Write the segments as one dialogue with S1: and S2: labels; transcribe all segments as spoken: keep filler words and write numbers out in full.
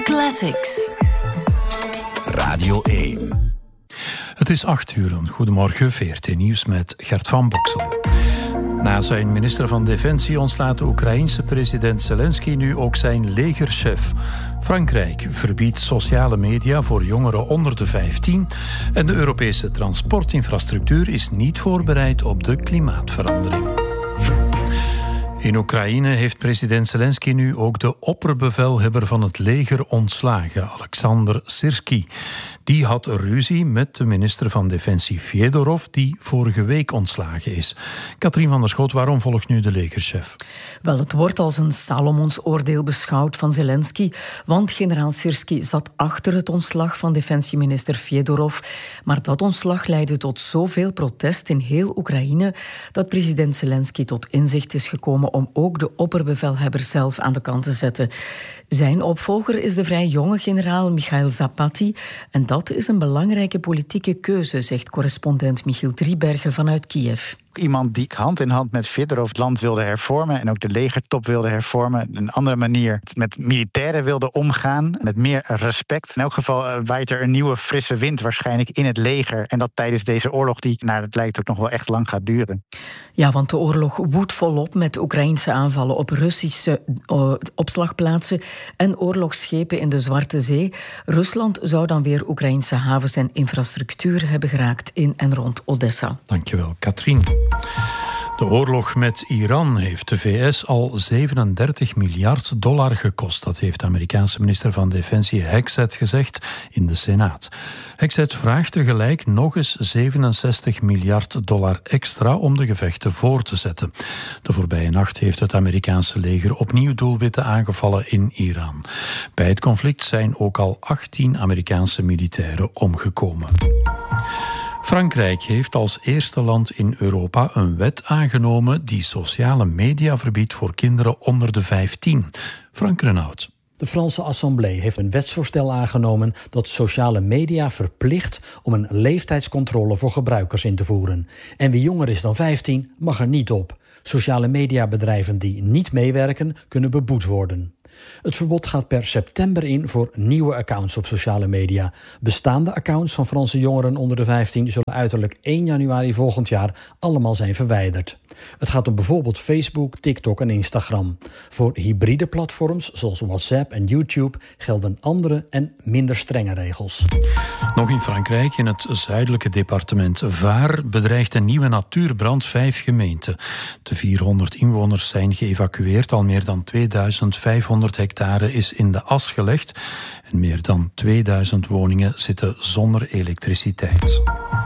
S1: Classics.
S2: Radio één.
S3: Het is acht uur. Goedemorgen, V R T Nieuws met Gert van Boksel. Na zijn minister van Defensie ontslaat de Oekraïense president Zelensky nu ook zijn legerchef. Frankrijk verbiedt sociale media voor jongeren onder de vijftien en de Europese transportinfrastructuur is niet voorbereid op de klimaatverandering. In Oekraïne heeft president Zelensky nu ook de opperbevelhebber van het leger ontslagen, Alexander Syrskyi. Die had ruzie met de minister van Defensie Fedorov, die vorige week ontslagen is. Katrien van der Schoot, waarom volgt nu de legerchef?
S4: Wel, het wordt als een Salomons-oordeel beschouwd van Zelensky, want generaal Syrskyi zat achter het ontslag van defensieminister Fedorov. Maar dat ontslag leidde tot zoveel protest in heel Oekraïne dat president Zelensky tot inzicht is gekomen om ook de opperbevelhebber zelf aan de kant te zetten. Zijn opvolger is de vrij jonge generaal Michail Zapati en dat is een belangrijke politieke keuze, zegt correspondent Michiel Driebergen vanuit Kiev.
S5: Iemand die hand in hand met Fedorov het land wilde hervormen en ook de legertop wilde hervormen. Een andere manier met militairen wilde omgaan, met meer respect. In elk geval uh, waait er een nieuwe frisse wind waarschijnlijk in het leger. En dat tijdens deze oorlog die, nou, het lijkt ook nog wel echt lang gaat duren.
S4: Ja, want de oorlog woedt volop met Oekraïnse aanvallen op Russische uh, opslagplaatsen en oorlogsschepen in de Zwarte Zee. Rusland zou dan weer Oekraïnse havens en infrastructuur hebben geraakt in en rond Odessa.
S3: Dankjewel, Katrien. De oorlog met Iran heeft de V S al zevenendertig miljard dollar gekost. Dat heeft de Amerikaanse minister van Defensie Hegseth gezegd in de Senaat. Hegseth vraagt tegelijk nog eens zevenenzestig miljard dollar extra om de gevechten voor te zetten. De voorbije nacht heeft het Amerikaanse leger opnieuw doelwitten aangevallen in Iran. Bij het conflict zijn ook al achttien Amerikaanse militairen omgekomen. Frankrijk heeft als eerste land in Europa een wet aangenomen die sociale media verbiedt voor kinderen onder de vijftien. Frank Renaud.
S6: De Franse Assemblée heeft een wetsvoorstel aangenomen dat sociale media verplicht om een leeftijdscontrole voor gebruikers in te voeren. En wie jonger is dan vijftien mag er niet op. Sociale mediabedrijven die niet meewerken kunnen beboet worden. Het verbod gaat per september in voor nieuwe accounts op sociale media. Bestaande accounts van Franse jongeren onder de vijftien zullen uiterlijk één januari volgend jaar allemaal zijn verwijderd. Het gaat om bijvoorbeeld Facebook, TikTok en Instagram. Voor hybride platforms zoals WhatsApp en YouTube gelden andere en minder strenge regels.
S3: Nog in Frankrijk, in het zuidelijke departement Var, bedreigt een nieuwe natuurbrand vijf gemeenten. De vierhonderd inwoners zijn geëvacueerd, al meer dan tweeduizend vijfhonderd hectare is in de as gelegd en meer dan tweeduizend woningen zitten zonder elektriciteit.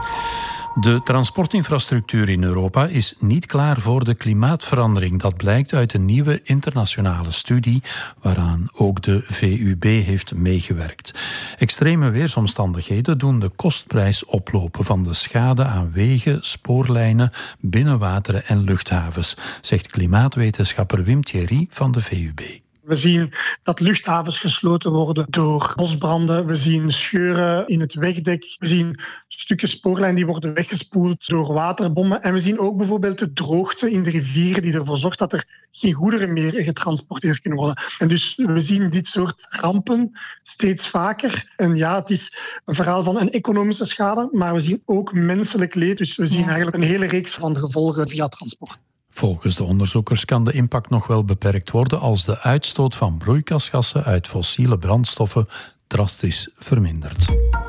S3: De transportinfrastructuur in Europa is niet klaar voor de klimaatverandering. Dat blijkt uit een nieuwe internationale studie waaraan ook de V U B heeft meegewerkt. Extreme weersomstandigheden doen de kostprijs oplopen van de schade aan wegen, spoorlijnen, binnenwateren en luchthavens, zegt klimaatwetenschapper Wim Thierry van de V U B.
S7: We zien dat luchthavens gesloten worden door bosbranden. We zien scheuren in het wegdek. We zien stukken spoorlijn die worden weggespoeld door waterbommen. En we zien ook bijvoorbeeld de droogte in de rivieren die ervoor zorgt dat er geen goederen meer getransporteerd kunnen worden. En dus we zien dit soort rampen steeds vaker. En ja, het is een verhaal van een economische schade, maar we zien ook menselijk leed. Dus we zien ja. eigenlijk een hele reeks van gevolgen via transport.
S3: Volgens de onderzoekers kan de impact nog wel beperkt worden als de uitstoot van broeikasgassen uit fossiele brandstoffen drastisch vermindert.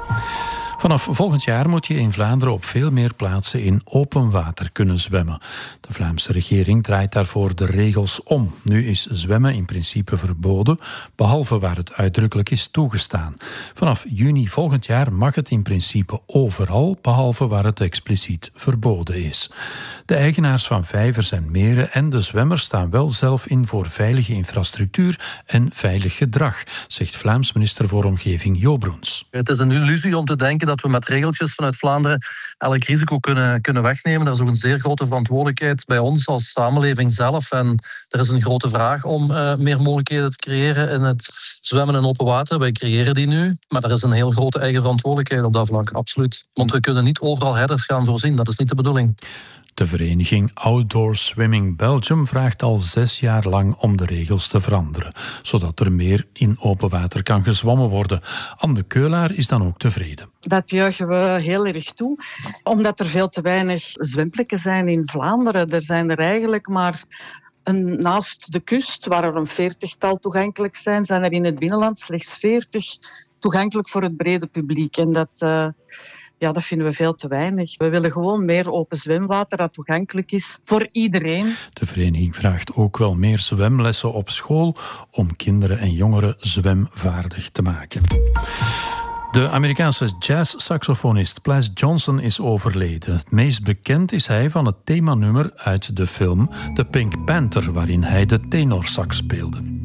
S3: Vanaf volgend jaar moet je in Vlaanderen op veel meer plaatsen in open water kunnen zwemmen. De Vlaamse regering draait daarvoor de regels om. Nu is zwemmen in principe verboden, behalve waar het uitdrukkelijk is toegestaan. Vanaf juni volgend jaar mag het in principe overal, behalve waar het expliciet verboden is. De eigenaars van vijvers en meren en de zwemmers staan wel zelf in voor veilige infrastructuur en veilig gedrag, zegt Vlaams minister voor Omgeving Jo Broens.
S8: Het is een illusie om te denken dat we met regeltjes vanuit Vlaanderen elk risico kunnen, kunnen wegnemen. Er is ook een zeer grote verantwoordelijkheid bij ons als samenleving zelf. En er is een grote vraag om uh, meer mogelijkheden te creëren in het zwemmen in open water. Wij creëren die nu, maar er is een heel grote eigen verantwoordelijkheid op dat vlak, absoluut. Want we kunnen niet overal herders gaan voorzien, dat is niet de bedoeling.
S3: De vereniging Outdoor Swimming Belgium vraagt al zes jaar lang om de regels te veranderen, zodat er meer in open water kan gezwommen worden. Anne Keulaar is dan ook tevreden.
S1: Dat juichen we heel erg toe, omdat er veel te weinig zwemplekken zijn in Vlaanderen. Er zijn er eigenlijk maar een, naast de kust, waar er een veertigtal toegankelijk zijn, zijn er in het binnenland slechts veertig toegankelijk voor het brede publiek. En dat, uh, ja, dat vinden we veel te weinig. We willen gewoon meer open zwemwater dat toegankelijk is voor iedereen.
S3: De vereniging vraagt ook wel meer zwemlessen op school om kinderen en jongeren zwemvaardig te maken. De Amerikaanse jazz-saxofonist Plas Johnson is overleden. Het meest bekend is hij van het themanummer uit de film The Pink Panther, waarin hij de tenorsax speelde.